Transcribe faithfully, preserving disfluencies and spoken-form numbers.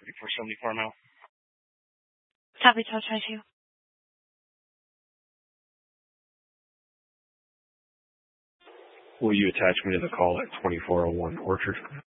thirty-four seventy-four now. Copy, twelve twenty-two. Will you attach me to the call at twenty-four oh one Orchard?